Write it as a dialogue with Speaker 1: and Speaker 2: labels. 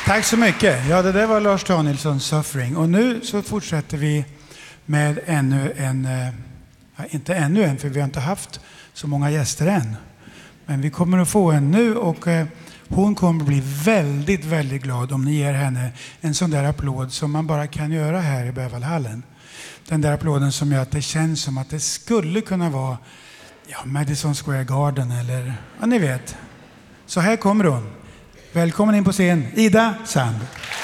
Speaker 1: Tack så mycket. Ja, det där var Lars Danielssons Suffering. Och nu så fortsätter vi med ännu en, inte ännu en, för vi har inte haft så många gäster än. Men vi kommer att få en nu och hon kommer att bli väldigt, väldigt glad om ni ger henne en sån där applåd som man bara kan göra här i Berwaldhallen. Den där applåden som gör att det känns som att det skulle kunna vara Madison Square Garden eller, ja ni vet. Så här kommer hon. Välkommen in på scen, Ida Sand.